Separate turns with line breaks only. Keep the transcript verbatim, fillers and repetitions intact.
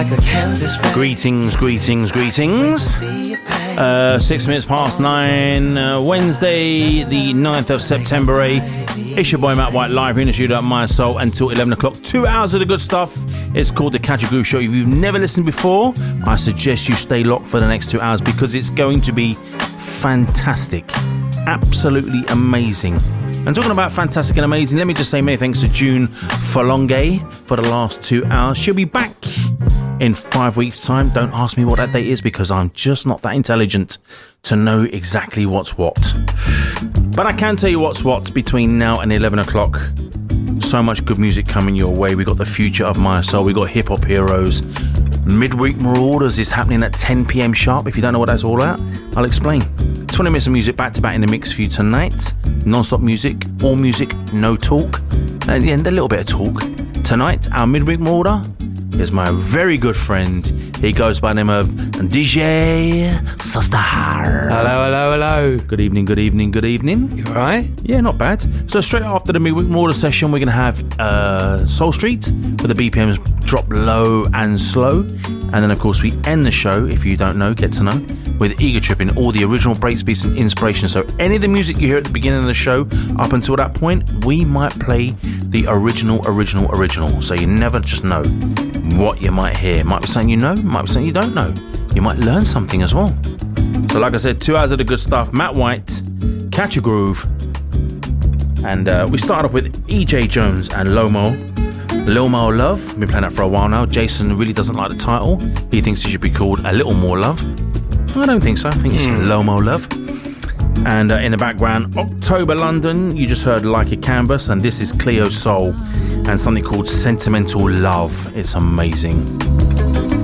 Greetings, greetings, greetings. Uh, six minutes past nine, uh, Wednesday, the ninth of September. Eh? It's your boy Matt White, live in the studio at My Soul until eleven o'clock. Two hours of the good stuff. It's called the Catch a Groove Show. If you've never listened before, I suggest you stay locked for the next two hours because it's going to be fantastic. Absolutely amazing. And talking about fantastic and amazing, let me just say many thanks to June Falonge for the last two hours. She'll be back in five weeks' time. Don't ask me what that date is because I'm just not that intelligent to know exactly what's what. But I can tell you what's what between now and eleven o'clock. So much good music coming your way. We got the future of My Soul. We got Hip Hop Heroes. Midweek Marauders is happening at ten p.m. sharp. If you don't know what that's all about, I'll explain. twenty minutes of music back to back in the mix for you tonight. Non-stop music, all music, no talk. At the end, a little bit of talk. Tonight, our Midweek Marauder is my very good friend. He goes by the name of D J Sustar.
Hello, hello, hello.
Good evening, good evening, good evening.
You alright?
Yeah, not bad. So straight after the Midweek Marauder session, we're going to have uh, Soul Street, where the B P Ms drop low and slow. And then, of course, we end the show, if you don't know, get to know, with Ego Tripping, all the original breaks, beats and inspiration. So any of the music you hear at the beginning of the show, up until that point, we might play the original, original, original. So you never just know what you might hear. Might be something you know, might be something you don't know. You might learn something as well. So like I said, two hours of the good stuff. Matt White, Catch a Groove. And uh, we start off with E J Jones and Lomo. Lil Mo Love. Been playing that for a while now. Jason really doesn't like the title. He thinks it should be called A Little More Love. I don't think so. I think it's mm. Lil Mo Love. And uh, in the background, October London. You just heard Like a Canvas. And this is Cleo Soul and something called Sentimental Love. It's amazing.